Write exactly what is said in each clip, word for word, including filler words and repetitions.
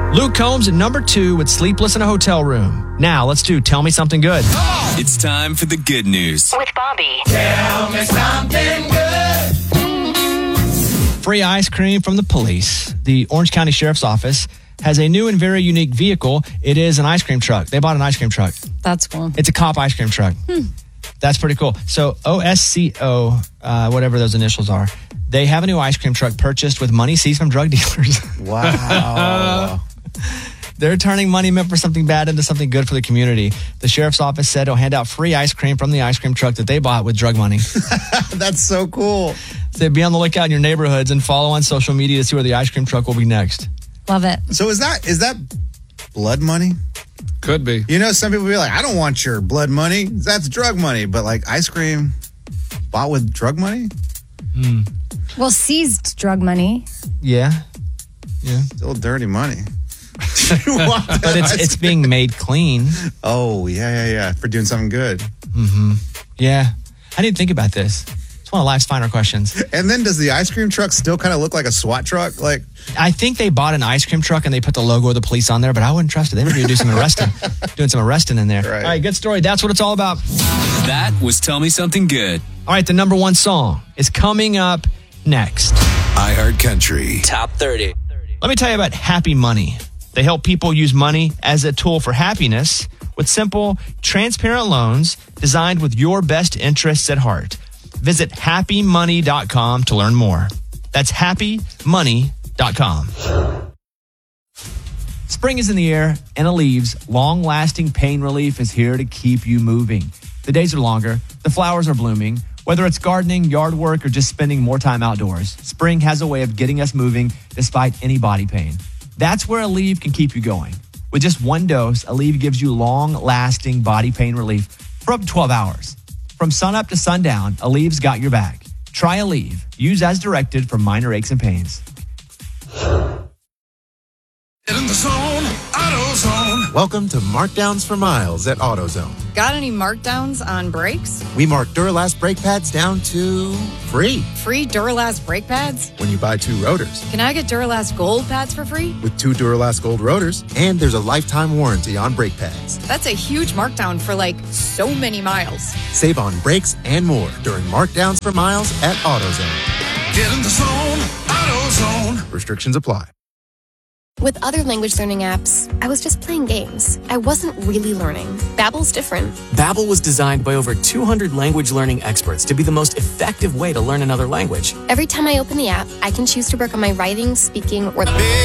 Luke Combs at number two with Sleepless in a Hotel Room. Now, let's do Tell Me Something Good. It's time for the good news. With Bobby. Tell me something good. Free ice cream from the police. The Orange County Sheriff's Office has a new and very unique vehicle. It is an ice cream truck. They bought an ice cream truck. That's cool. It's a cop ice cream truck. Hmm. That's pretty cool. So O S C O, uh, whatever those initials are, they have a new ice cream truck purchased with money seized from drug dealers. Wow. They're turning money meant for something bad into something good for the community. The sheriff's office said it'll hand out free ice cream from the ice cream truck that they bought with drug money. That's so cool. So be on the lookout in your neighborhoods and follow on social media to see where the ice cream truck will be next. Love it. So is that is that blood money? Could be. You know, some people be like, I don't want your blood money. That's drug money. But like ice cream bought with drug money? Hmm. Well, seized drug money. Yeah. Yeah. Still dirty money. But it's it's being made clean. Oh, yeah, yeah, yeah. For doing something good. Mm-hmm. Yeah. I didn't think about this. It's one of life's finer questions. And then does the ice cream truck still kind of look like a SWAT truck? Like, I think they bought an ice cream truck and they put the logo of the police on there, but I wouldn't trust it. They were going to do some arresting. Doing some arresting in there. Right. All right, good story. That's what it's all about. That was Tell Me Something Good. All right, the number one song is coming up next. iHeartCountry Top thirty. Let me tell you about Happy Money. They help people use money as a tool for happiness with simple, transparent loans designed with your best interests at heart. Visit happy money dot com to learn more. That's happy money dot com. Spring is in the air, and Aleve long-lasting pain relief is here to keep you moving. The days are longer, the flowers are blooming. Whether it's gardening, yard work, or just spending more time outdoors, spring has a way of getting us moving despite any body pain. That's where Aleve can keep you going. With just one dose, Aleve gives you long-lasting body pain relief for up to twelve hours. From sunup to sundown, Aleve's got your back. Try Aleve. Use as directed for minor aches and pains. Get in the zone, AutoZone. Welcome to Markdowns for Miles at AutoZone. Got any markdowns on brakes? We mark Duralast brake pads down to free Free Duralast brake pads? when you buy two rotors. Can I get Duralast gold pads for free? With two Duralast Gold rotors, and there's a lifetime warranty on brake pads. That's a huge markdown for like so many miles. Save on brakes and more during Markdowns for Miles at AutoZone. Get in the zone, AutoZone. Restrictions apply. With other language learning apps, I was just playing games. I wasn't really learning. Babbel's different. Babbel was designed by over two hundred language learning experts to be the most effective way to learn another language. Every time I open the app, I can choose to work on my writing, speaking, or...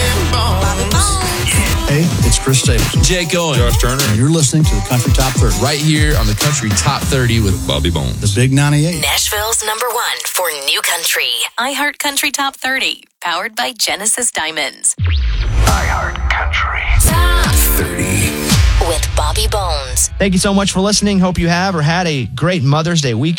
Hey, it's Chris Stapleton. Jake Owen. Josh Turner. And you're listening to the Country Top thirty. Right here on the Country Top thirty with Bobby Bones. The Big ninety-eight. Nashville's number one for new country. iHeart Country Top thirty. Powered by Genesis Diamonds. iHeart Country Top thirty. With Bobby Bones. Thank you so much for listening. Hope you have or had a great Mother's Day weekend.